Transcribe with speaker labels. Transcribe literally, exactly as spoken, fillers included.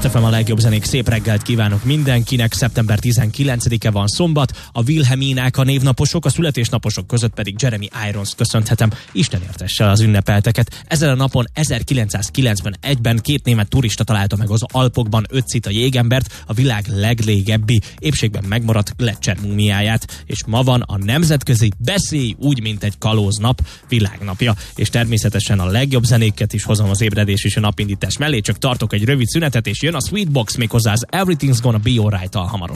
Speaker 1: Blast ef em, a legjobb zenék, szép reggelt kívánok mindenkinek. Szeptember tizenkilencedike van, szombat, a Wilhelminák a névnaposok, a születésnaposok között pedig Jeremy Irons köszönhetem. Isten értesse az ünnepelteket. Ezen a napon ezerkilencszázkilencvenegyben két német turista találta meg az Alpokban Ötzit, a jégembert, a világ legrégebbi épségben megmaradt Gletscher múmiáját, és ma van a nemzetközi Beszélj úgy, mint egy kalóznap világnapja, és természetesen a legjobb zenéket is hozom az ébredés és a napindítás mellé, csak tartok egy rövid szünetet, és jön a Sweetbox, méghozzá az Everything's Gonna Be Alright-tal hamarosan.